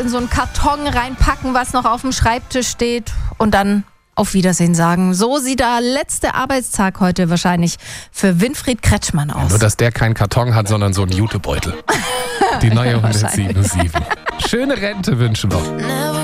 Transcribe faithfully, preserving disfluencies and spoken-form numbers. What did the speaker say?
in so einen Karton reinpacken, was noch auf dem Schreibtisch steht und dann auf Wiedersehen sagen. So sieht der letzte Arbeitstag heute wahrscheinlich für Winfried Kretschmann aus. Ja, nur, dass der keinen Karton hat, sondern so einen Jutebeutel. Die neue hundertsieben Komma sieben. Schöne Rente wünschen wir.